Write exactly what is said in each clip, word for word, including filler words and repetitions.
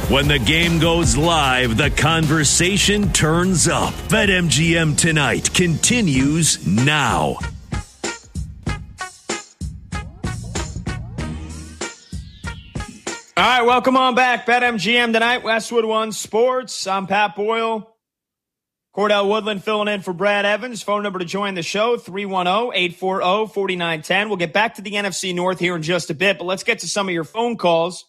When the game goes live, the conversation turns up. BetMGM Tonight continues now. All right, welcome on back. BetMGM Tonight, Westwood One Sports. I'm Pat Boyle. Cordell Woodland filling in for Brad Evans. Phone number to join the show, three one zero, eight four zero, four nine one zero. We'll get back to the N F C North here in just a bit, but let's get to some of your phone calls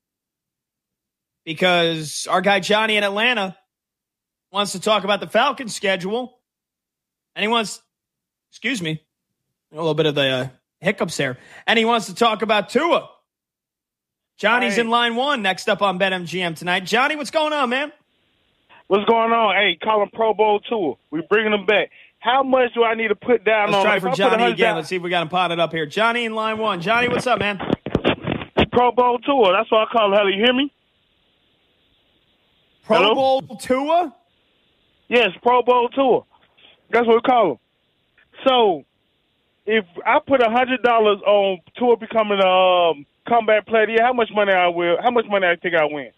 because our guy Johnny in Atlanta wants to talk about the Falcons schedule, and he wants, excuse me, a little bit of the uh, hiccups there, and he wants to talk about Tua. Johnny's hey. in line one next up on BetMGM tonight. Johnny, what's going on, man? What's going on? Hey, call him Pro Bowl Tua. We're bringing him back. How much do I need to put down Let's on? try If for I put Johnny again. down, Let's see if we got him potted up here. Johnny in line one. Johnny, what's up, man? Pro Bowl Tua. That's what I call him. Hello, you hear me? Pro Hello? Bowl Tua? Yes, Pro Bowl Tua. That's what we call him. So, if I put a hundred dollars on Tua becoming a um, comeback player of the year, how much money I will? How much money I think I win?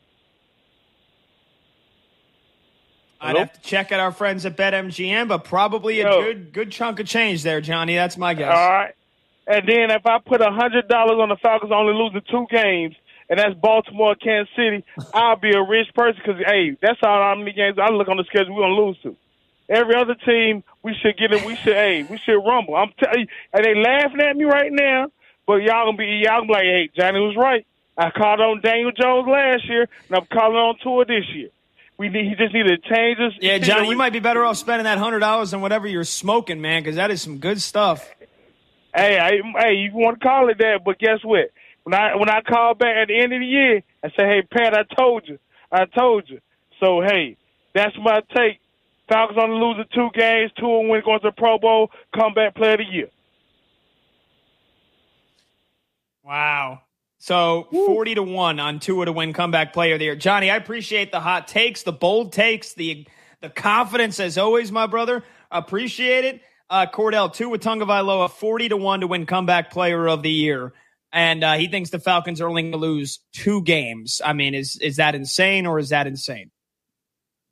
I'd have to check at our friends at BetMGM, but probably a Yo. good good chunk of change there, Johnny. That's my guess. All right. And then if I put a hundred dollars on the Falcons only losing two games, and that's Baltimore, Kansas City, I'll be a rich person because, hey, that's how many games I look on the schedule we're gonna lose to. Every other team, we should get it. We should, hey, we should rumble. I'm telling you, and they laughing at me right now, but y'all gonna be y'all gonna be like, hey, Johnny was right. I called on Daniel Jones last year, and I'm calling on Tua this year. We need, he just needed to change us. Yeah, Johnny, you might be better off spending that hundred dollars on whatever you're smoking, man, because that is some good stuff. Hey, I, hey, you want to call it that, but guess what? When I when I call back at the end of the year, I say, hey, Pat, I told you, I told you. So hey, that's my take. Falcons only losing two games, two and win, going to the Pro Bowl, comeback player of the year. Wow. So forty to one on Tua to win comeback player of the year. Johnny, I appreciate the hot takes, the bold takes, the the confidence as always, my brother. Appreciate it. Uh, Cordell, Tua Tagovailoa, forty to one to win comeback player of the year. And uh, he thinks the Falcons are only going to lose two games. I mean, is is that insane or is that insane?